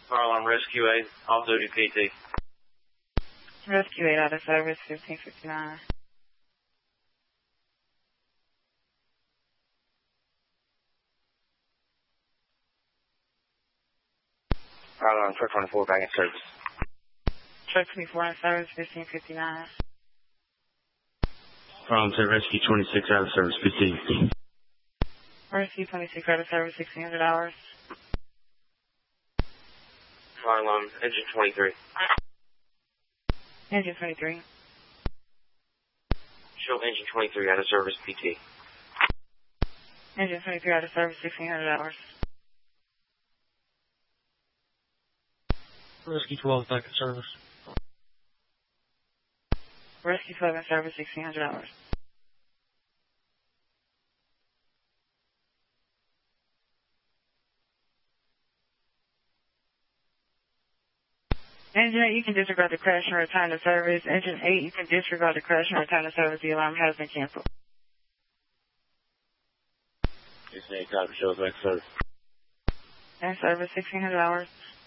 Fire alarm rescue 8, off-duty PT. Rescue 8 out of service, 1559. Fire alarm truck 24 back in service. Truck 24 in service, 1559. Fire alarm rescue 26 out of service, PT. Rescue 26 out of service, 1600 hours. Fire alarm engine 23. Engine 23. Show engine 23 out of service, PT. Engine 23 out of service, 1600 hours. Rescue 12 back in service. Rescue 12 in service, 1600 hours. Engine 8, you can disregard the crash and return to service. Engine 8, you can disregard the crash and return to service. The alarm has been canceled. Engine 8 copy, shows back in service. In service, 1600 hours.